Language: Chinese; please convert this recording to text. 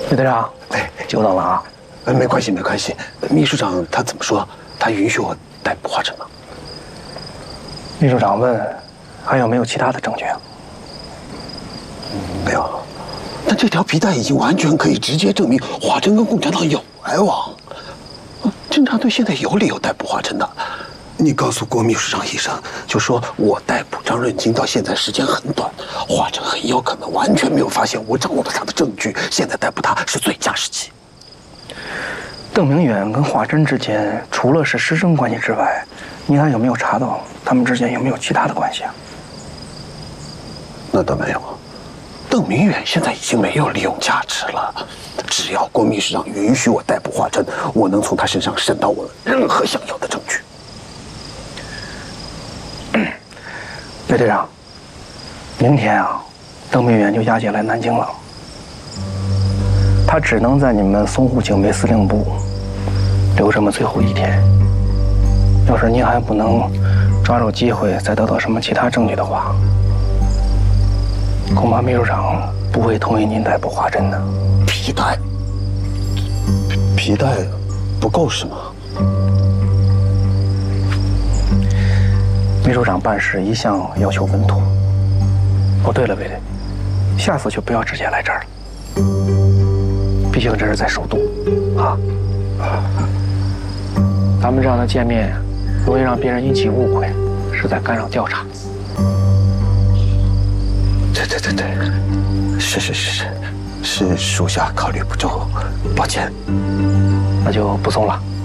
李队长， 哎， 久等了啊。 没关系，没关系。秘书长他怎么说？他允许我逮捕华晨吗？ 秘书长问，还有没有其他的证据啊？ 没有。但这条皮带已经完全可以直接证明华晨跟共产党有来往。侦查队现在有理由逮捕华晨的。你告诉郭秘书长医生，就说我逮捕张润金到现在时间很短，华晨很有可能完全没有发现我掌握了他的证据，现在逮捕他是最佳时机。 邓明远跟华晨之间除了是师生关系之外，您还有没有查到他们之间有没有其他的关系啊？ 那倒没有。邓明远现在已经没有利用价值了，只要郭秘书长允许我逮捕华晨，我能从他身上审到我任何想要的证据。 魏队长，明天啊，邓明远就押解来南京了。他只能在你们淞沪警备司令部留这么最后一天。要是您还不能抓住机会再得到什么其他证据的话，恐怕秘书长不会同意您逮捕华晨的。 皮带不够是吗？ 秘书长办事一向要求稳妥。哦，对了，魏队，下次就不要直接来这儿了，毕竟这是在首都，啊。咱们这样的见面，容易让别人引起误会，是在干扰调查。 对，是属下考虑不周，抱歉。 那就不送了。